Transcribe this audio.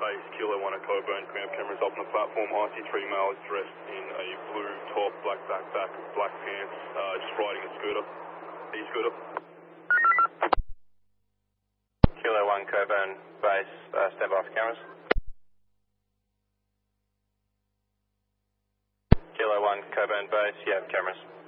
base, Kilo 1 at Coburn, ground cameras up on the platform. IC3 male is dressed in a blue top, black backpack, black pants, just riding a scooter. E-scooter. Kilo 1 Coburn base, stand by for cameras. Kilo 1 Coburn base, you have cameras.